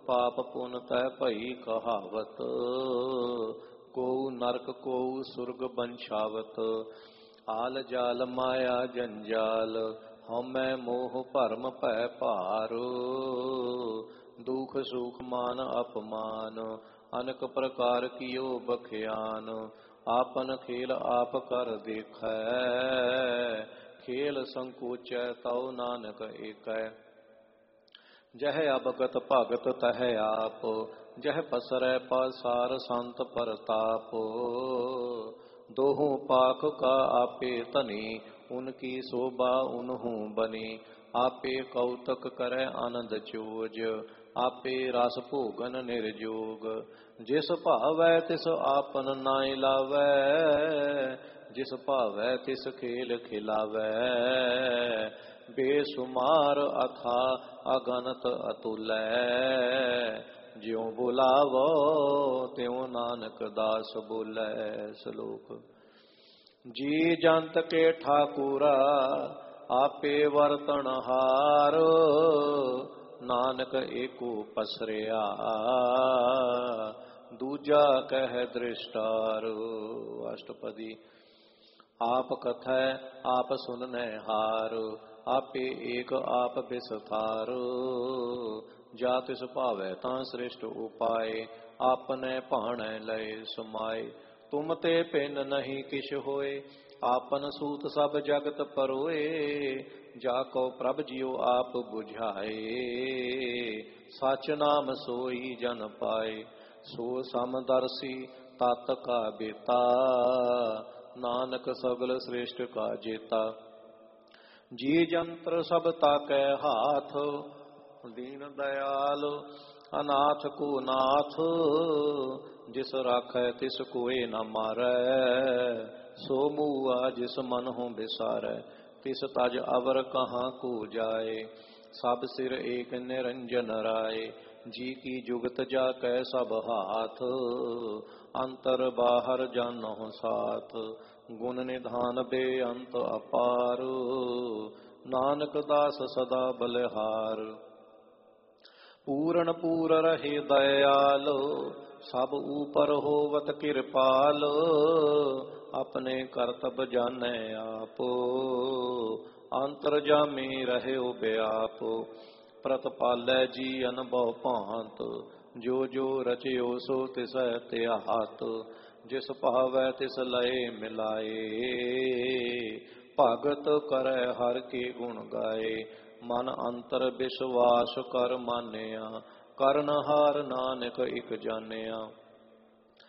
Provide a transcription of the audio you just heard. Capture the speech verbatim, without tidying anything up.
पाप पुन तह भई कहावत। कोउ नरक कोउ सुरग बंशावत। आल जाल माया जंजाल हमै मोह भरम भै भार। दुख सुख मान अपमान अनेक प्रकार कियो बख्यान। आपन खेल आप कर देखै खेल संकोचै तौ नानक एकै। जह अबगत भगत तह आप जह पसरै पासार संत परताप। दोहों पाख का आपे धनी उनकी शोभा उनहूँ बनी। आपे कौतक करे आनंद चोज आपे रस भोगन निर्जोग। जिस भावै तिस आपन नाय लावै जिस भावै तिस खेल खिलावै। बेसुमार अथा अगनत अतुलै ज्यों बुलावो त्यों नानक दास बोलै। श्लोक। जी जंत के ठाकुरा आपे वर्तन हार। नानक एको पसरिया दूजा कह दृष्टार। अष्टपदी। आप कथै आप सुनने हार आपे एक आप बिसथार। जा तिस भावै तां श्रेष्ठ उपाय आपने भाणै लय समाए। तुम ते पिन नहीं किछ होए आपन सूत सब जगत परोए। जाको प्रभ जियो आप बुझाए सच नाम सोई जन पाए। सो समदर्शी तत् का बेता नानक सगल श्रेष्ठ का जेता। जी जंत्र सब ताकै हाथ दीन दयाल अनाथ को नाथ। जिस राखै तिस कोई न मारै सो मुआ जिस मन हो बिसारै। तिस तज अवर कहाँ को जाए सब सिर एक निरंजन राय। जी की जुगत जाकै सब हाथ अंतर बाहर जानो साथ। गुण निधान बेअंत अपार नानक दास सदा बलिहार। पूरन पूर रहे दयाल सब ऊपर होवत कृपाल। अपने करतब जानै आप अंतर जामी रहे व्याप। प्रतपालै जी अनभव भांत जो जो रचयो सो तिस त्यात। जिस भावै तिस लय मिलाए भगत करे हर के गुण गाए। मन अंतर विश्वास कर मानिया करन हार नानक इक जानिया।